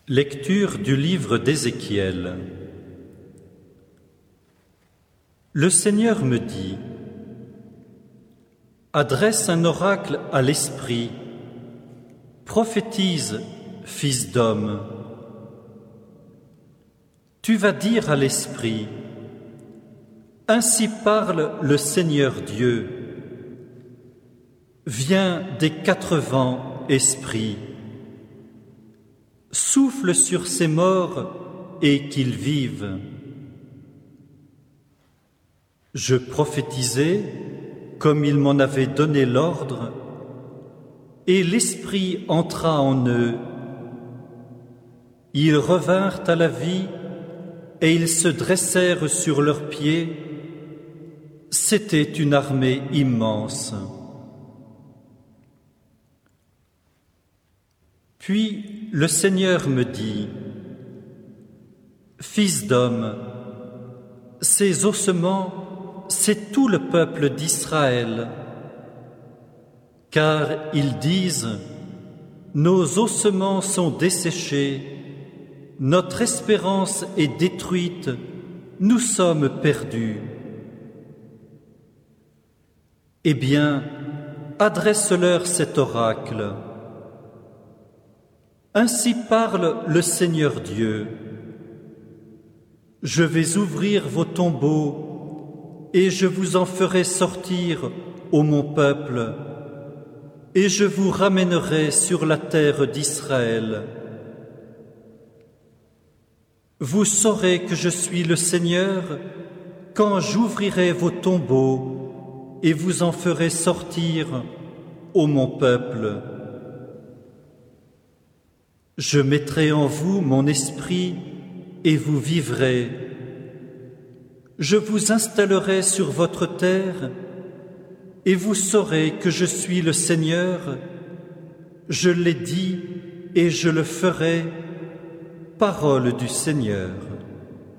Lecture du livre d'Ézéchiel. Le Seigneur me dit: adresse un oracle à l'esprit, prophétise, fils d'homme. Tu vas dire à l'esprit: ainsi parle le Seigneur Dieu. Viens des quatre vents, esprit. Souffle sur ces morts et qu'ils vivent. Je prophétisai comme il m'en avait donné l'ordre, et l'Esprit entra en eux. Ils revinrent à la vie et ils se dressèrent sur leurs pieds. C'était une armée immense. Puis le Seigneur me dit: fils d'homme, ces ossements, c'est tout le peuple d'Israël. Car ils disent: nos ossements sont desséchés, notre espérance est détruite, nous sommes perdus. Eh bien, adresse-leur cet oracle. Ainsi parle le Seigneur Dieu. Je vais ouvrir vos tombeaux et je vous en ferai sortir, ô mon peuple, et je vous ramènerai sur la terre d'Israël. Vous saurez que je suis le Seigneur quand j'ouvrirai vos tombeaux et vous en ferai sortir, ô mon peuple. Je mettrai en vous mon esprit et vous vivrez. Je vous installerai sur votre terre et vous saurez que je suis le Seigneur. Je l'ai dit et je le ferai, parole du Seigneur.